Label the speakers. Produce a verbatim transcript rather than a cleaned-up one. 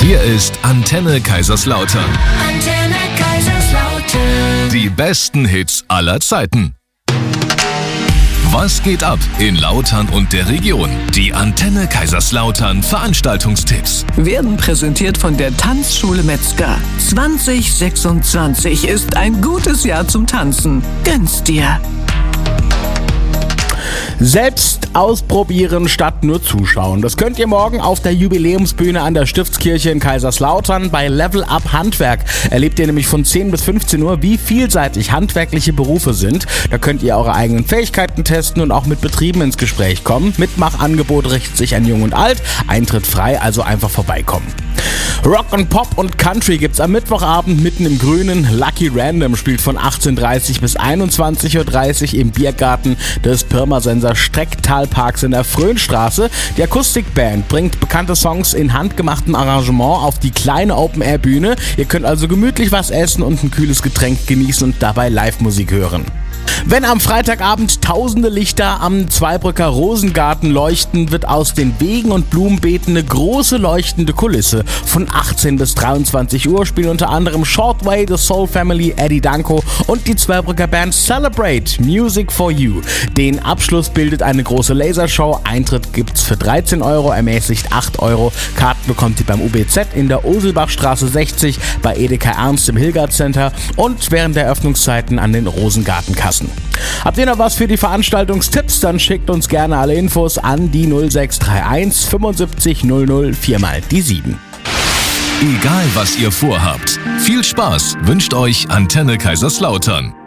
Speaker 1: Hier ist Antenne Kaiserslautern.
Speaker 2: Antenne Kaiserslautern.
Speaker 1: Die besten Hits aller Zeiten. Was geht ab in Lautern und der Region? Die Antenne Kaiserslautern Veranstaltungstipps
Speaker 3: werden präsentiert von der Tanzschule Metzger. zwanzig sechsundzwanzig ist ein gutes Jahr zum Tanzen. Gönn's dir!
Speaker 4: Selbst ausprobieren statt nur zuschauen. Das könnt ihr morgen auf der Jubiläumsbühne an der Stiftskirche in Kaiserslautern bei Level Up Handwerk. Erlebt ihr nämlich von zehn bis fünfzehn Uhr, wie vielseitig handwerkliche Berufe sind. Da könnt ihr eure eigenen Fähigkeiten testen und auch mit Betrieben ins Gespräch kommen. Mitmachangebot richtet sich an Jung und Alt. Eintritt frei, also einfach vorbeikommen. Rock und Pop und Country gibt's am Mittwochabend mitten im Grünen. Lucky Random spielt von achtzehn Uhr dreißig bis einundzwanzig Uhr dreißig im Biergarten des Pirmasens Strecktalparks in der Fröhnstraße. Die Akustikband bringt bekannte Songs in handgemachtem Arrangement auf die kleine Open-Air-Bühne. Ihr könnt also gemütlich was essen und ein kühles Getränk genießen und dabei Live-Musik hören. Wenn am Freitagabend tausende Lichter am Zweibrücker Rosengarten leuchten, wird aus den Wegen und Blumenbeeten eine große leuchtende Kulisse. Von achtzehn bis dreiundzwanzig Uhr spielen unter anderem Shortway, The Soul Family, Eddie Danko und die Zweibrücker Band Celebrate Music for You. Den Abschluss bildet eine große Lasershow. Eintritt gibt's für dreizehn Euro, ermäßigt acht Euro. Karten bekommt ihr beim U B Z in der Oselbachstraße sechzig, bei Edeka Ernst im Hilgard Center und während der Öffnungszeiten an den Rosengartenkassen. Habt ihr noch was für die Veranstaltungstipps? Dann schickt uns gerne alle Infos an die null sechs drei eins fünfundsiebzig null null vier mal die sieben.
Speaker 1: Egal was ihr vorhabt, viel Spaß wünscht euch Antenne Kaiserslautern.